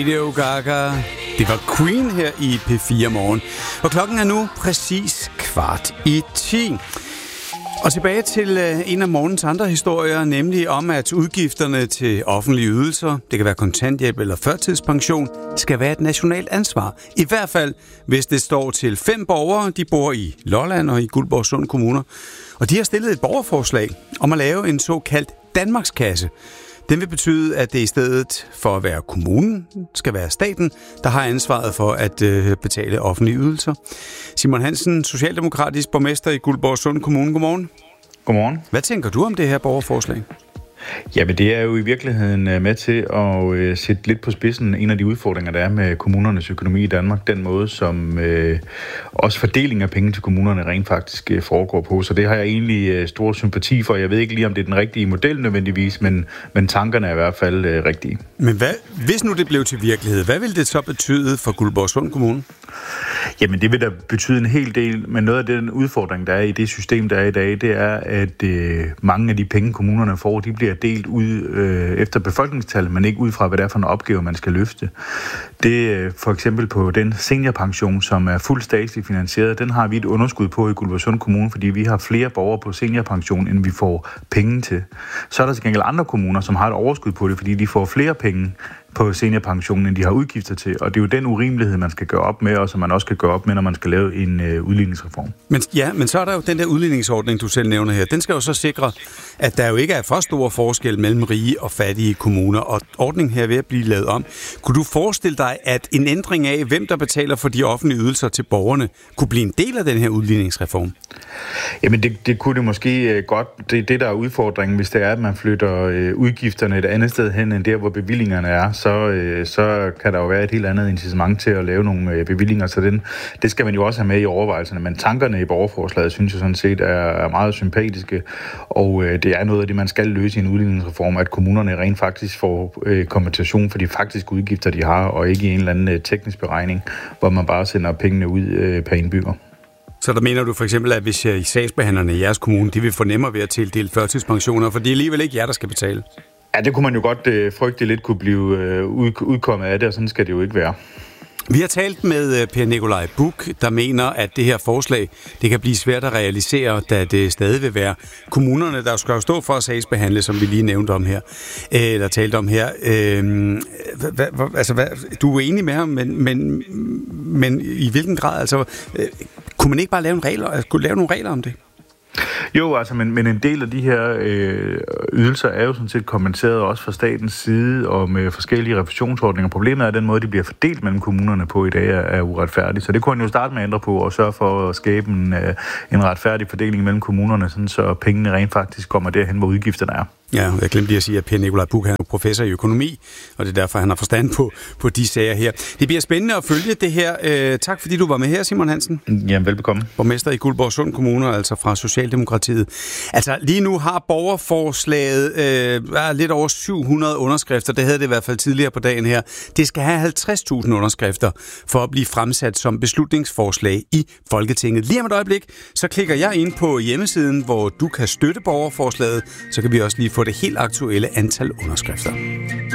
Radio Gaga. Det var Queen her i P4 Morgen. Og klokken er nu præcis 9:15. Og tilbage til en af morgens andre historier, nemlig om, at udgifterne til offentlige ydelser, det kan være kontanthjælp eller førtidspension, skal være et nationalt ansvar. I hvert fald, hvis det står til 5 borgere, de bor i Lolland og i Guldborgsund kommuner. Og de har stillet et borgerforslag om at lave en såkaldt Danmarkskasse. Den vil betyde, at det i stedet for at være kommunen, skal være staten, der har ansvaret for at betale offentlige ydelser. Simon Hansen, socialdemokratisk borgmester i Guldborgsund Kommune. Godmorgen. Godmorgen. Hvad tænker du om det her borgerforslag? Jamen det er jo i virkeligheden med til at sætte lidt på spidsen en af de udfordringer, der er med kommunernes økonomi i Danmark. Den måde, som også fordeling af penge til kommunerne rent faktisk foregår på. Så det har jeg egentlig stor sympati for. Jeg ved ikke lige, om det er den rigtige model nødvendigvis, men tankerne er i hvert fald rigtige. Men hvis nu det blev til virkelighed, hvad vil det så betyde for Guldborgsund Kommune? Jamen det vil da betyde en hel del, men noget af den udfordring, der er i det system, der er i dag, det er, at mange af de penge, kommunerne får, de bliver delt ud efter befolkningstal, men ikke ud fra, hvad det er for en opgave, man skal løfte. Det for eksempel på den seniorpension, som er fuldt statsligt finansieret, den har vi et underskud på i Guldborgsund Kommune, fordi vi har flere borgere på seniorpension, end vi får penge til. Så er der til gengæld andre kommuner, som har et overskud på det, fordi de får flere penge på seniorpensionen, end de har udgifter til. Og det er jo den urimelighed, man skal gøre op med, og som man også skal gøre op med, når man skal lave en udligningsreform. Men så er der jo den der udligningsordning, du selv nævner her. Den skal jo så sikre, at der jo ikke er for stor forskel mellem rige og fattige kommuner, og ordningen her er ved at blive lavet om. Kunne du forestille dig, at en ændring af, hvem der betaler for de offentlige ydelser til borgerne, kunne blive en del af den her udligningsreform? Jamen det kunne det måske godt. Det er det, der er udfordringen, hvis det er, at man flytter udgifterne et andet sted hen, end der, hvor bevillingerne er. Så kan der jo være et helt andet incitament til at lave nogle bevillinger, så det skal man jo også have med i overvejelserne. Men tankerne i borgerforslaget, synes jeg sådan set, er meget sympatiske, og det er noget af det, man skal løse i en udligningsreform, at kommunerne rent faktisk får kompensation for de faktiske udgifter, de har, og ikke i en eller anden teknisk beregning, hvor man bare sender pengene ud per indbygger. Så der mener du for eksempel, at hvis sagsbehandlerne i jeres kommune, de vil få nemmere ved at tildele førtidspensioner, for det er alligevel ikke jer, der skal betale? Ja, det kunne man jo godt frygte lidt kunne blive udkommet af det, og sådan skal det jo ikke være. Vi har talt med Per Nikolaj Buch, der mener, at det her forslag, det kan blive svært at realisere, da det stadig vil være kommunerne, der skal jo stå for at sagsbehandle, som vi lige nævnte om her, eller talte om her. Du er enig med ham, men i hvilken grad? Altså, kunne man ikke bare lave nogle regler om det? Jo, altså, men en del af de her ydelser er jo sådan set kompenseret også fra statens side og med forskellige refusionsordninger. Problemet er, at den måde, de bliver fordelt mellem kommunerne på i dag, er uretfærdig. Så det kunne man jo starte med at ændre på og sørge for at skabe en retfærdig fordeling mellem kommunerne, sådan så pengene rent faktisk kommer derhen, hvor udgifterne er. Ja, jeg glemte lige at sige, at Per Nikolaj Buch er professor i økonomi, og det er derfor, han har forstand på de sager her. Det bliver spændende at følge det her. Tak fordi du var med her, Simon Hansen. Jamen, velbekomme. Borgmester i Guldborgsund Kommune, altså fra Socialdemokratiet. Altså, lige nu har borgerforslaget lidt over 700 underskrifter. Det havde det i hvert fald tidligere på dagen her. Det skal have 50.000 underskrifter for at blive fremsat som beslutningsforslag i Folketinget. Lige om et øjeblik, så klikker jeg ind på hjemmesiden, hvor du kan støtte borgerforslaget. Så kan vi også lige få det helt aktuelle antal underskrifter.